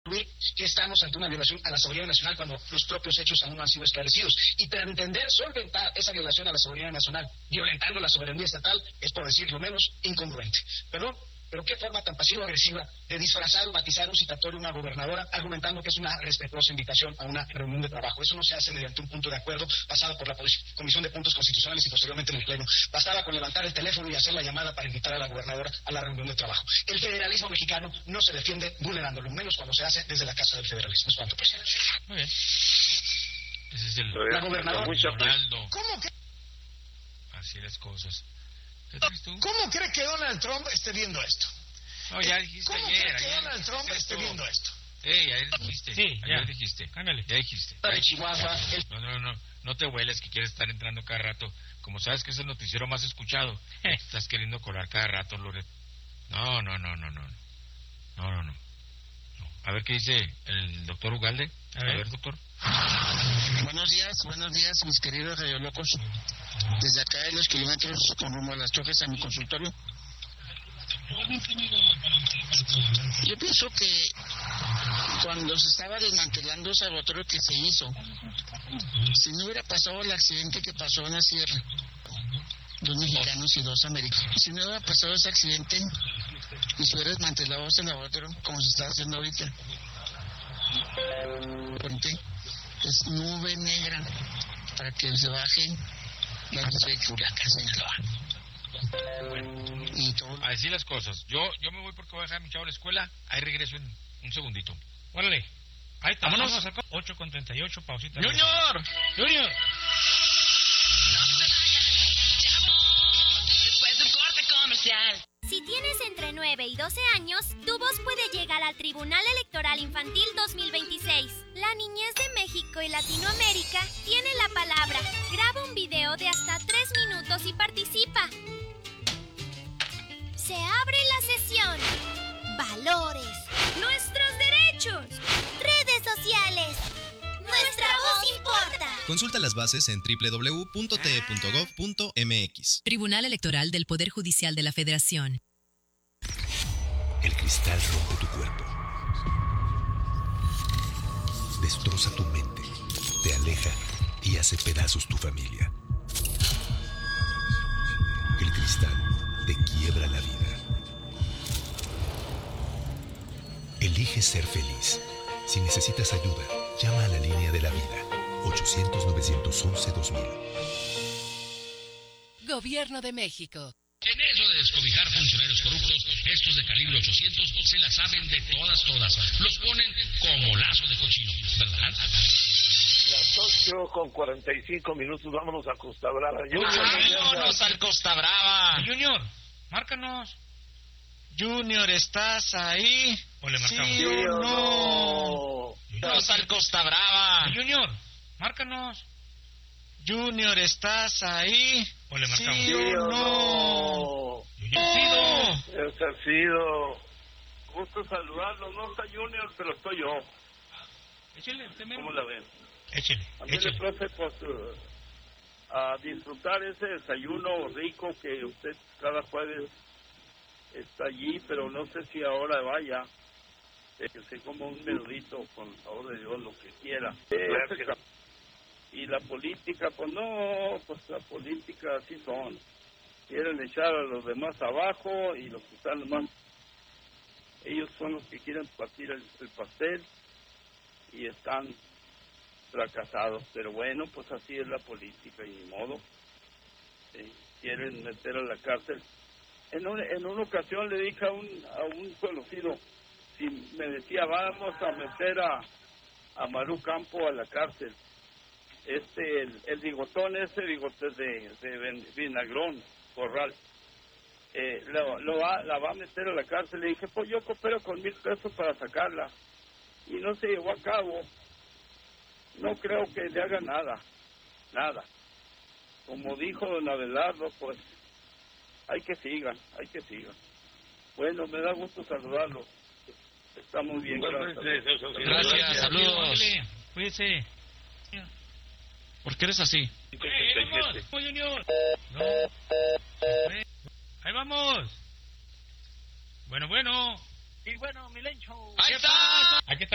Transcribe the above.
que estamos ante una violación a la soberanía nacional cuando los propios hechos aún no han sido esclarecidos. Y pretender solventar esa violación a la soberanía nacional violentando la soberanía estatal es, por decirlo menos, incongruente. Perdón, pero qué forma tan pasivo-agresiva de disfrazar o matizar un citatorio a una gobernadora argumentando que es una respetuosa invitación a una reunión de trabajo. Eso no se hace mediante un punto de acuerdo pasado por la Comisión de Puntos Constitucionales y posteriormente en el Pleno. Bastaba con levantar el teléfono y hacer la llamada para invitar a la gobernadora a la reunión de trabajo. El federalismo mexicano no se defiende vulnerándolo, menos cuando se hace desde la Casa del Federalismo. Es cuanto, presidente. Muy bien. Ese es la gobernadora. ¿Cómo que? Así las cosas. ¿Cómo cree que Donald Trump esté viendo esto? No, ya dijiste ¿Cómo ayer. cree que Donald Trump esté viendo esto? Ayer dijiste. Sí, ayer ya. dijiste. Ándale. Ya dijiste. De Chihuahua. No te hueles que quieres estar entrando cada rato. Como sabes que es el noticiero más escuchado, estás queriendo colar cada rato, Loret. No. A ver qué dice el doctor Ugalde. A ver, doctor. Buenos días, mis queridos radiolocos. Desde acá de los kilómetros con rumbo a las Chojes a mi consultorio. Yo pienso que cuando se estaba desmantelando ese laboratorio que se hizo, si no hubiera pasado el accidente que pasó en la sierra, 2 mexicanos y 2 americanos, si no hubiera pasado ese accidente y se hubiera desmantelado ese laboratorio como se está haciendo ahorita, es nube negra para que se baje la luz de Culiacán, Sinaloa. Y todo. A decir las cosas. Yo me voy porque voy a dejar a mi chavo a la escuela. Ahí regreso en un segundito. Órale. Ahí está. Vámonos. 8:38, pausita. ¡Junior! Después del corte comercial. Si tienes entre 9 y 12 años, tu voz puede llegar al Tribunal Electoral Infantil 2026. La niñez de México y Latinoamérica tiene la palabra. Graba un video de hasta 3 minutos y participa. Se abre la sesión. Valores. Nuestros derechos. Redes sociales. Nuestra voz importa. Consulta las bases en www.te.gov.mx. Tribunal Electoral del Poder Judicial de la Federación. El cristal rompe tu cuerpo. Destroza tu mente. Te aleja y hace pedazos tu familia. El cristal te quiebra la vida. Elige ser feliz. Si necesitas ayuda, llama a la línea de la vida. 800-911-2000. Gobierno de México. En eso de descobijar funcionarios corruptos, estos de calibre 800 se la saben de todas. Los ponen como lazo de cochino, ¿verdad? Las 8:45, vámonos a Costa Brava. ¡Vámonos al Costa Brava! Junior, márcanos. Junior, ¿estás ahí? O le marcamos. ¿Sí o no? ¡Vámonos al Costa Brava! Junior, márcanos. Junior, ¿estás ahí? O le marcamos. ¿Sí o no? Sido. Gusto saludarlo. No está Junior, pero estoy yo. Échale, ¿Cómo la ven? Échale. Profe, pues a disfrutar ese desayuno rico que usted cada jueves está allí, pero no sé si ahora vaya. Que se coma un menudito, con el favor de Dios, lo que quiera. Y la política, pues no, pues la política así son. Quieren echar a los demás abajo y los que están más, ellos son los que quieren partir el pastel y están fracasados. Pero bueno, pues así es la política y ni modo. Quieren meter a la cárcel. En una ocasión le dije a un conocido, si me decía, vamos a meter a Maru Campo a la cárcel. El bigotón, ese bigote de Vinagrón, Corral, la va a meter a la cárcel. Le dije, pues yo coopero con 1,000 pesos para sacarla. Y no se llevó a cabo. No creo que le haga nada. Como dijo don Abelardo, pues hay que sigan. Bueno, me da gusto saludarlo. Está muy bien, gracias. Gracias, saludos. Cuídese. ¿Por qué eres así? ¡Vamos, Junior! No. ¡Ahí vamos! Bueno. Y bueno, Milencho. ¡Ahí está! Aquí está.